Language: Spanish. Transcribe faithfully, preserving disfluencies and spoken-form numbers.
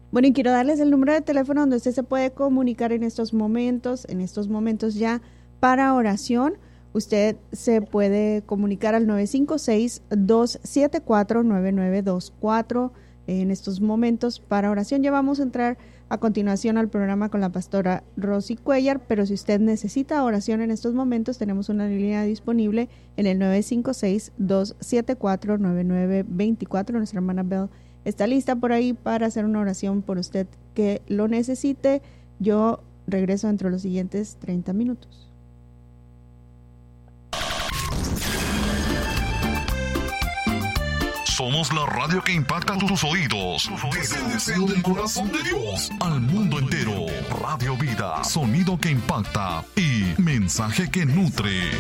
Bueno, y quiero darles el número de teléfono donde usted se puede comunicar en estos momentos, en estos momentos ya para oración. Usted se puede comunicar al nueve cinco seis, dos siete cuatro, nueve nueve dos cuatro. En estos momentos para oración ya vamos a entrar a continuación al programa con la pastora Rosy Cuellar, pero si usted necesita oración en estos momentos, tenemos una línea disponible en el nueve cinco seis, dos siete cuatro, nueve nueve dos cuatro. Nuestra hermana Bell está lista por ahí para hacer una oración por usted que lo necesite. Yo regreso dentro de los siguientes treinta minutos. Somos la radio que impacta tus oídos. Desde el deseo del corazón de Dios al mundo entero. Radio Vida, sonido que impacta y mensaje que nutre.